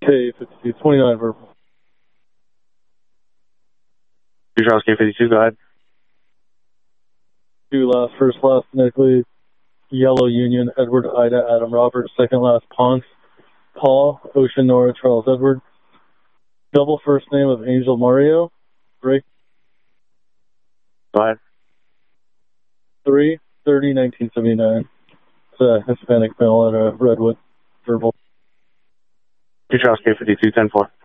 K-52, 29 verbal. 2 Charles K-52, go ahead. 2 last, first last, Nickley, Yellow Union, Edward, Ida, Adam, Robert, second last, Ponce, Paul, Ocean, Nora, Charles, Edward. Double first name of Angel Mario, break. Go ahead. 3/30/1979. It's a Hispanic male at a Redwood, verbal. 2 Charles K-52, 10-4.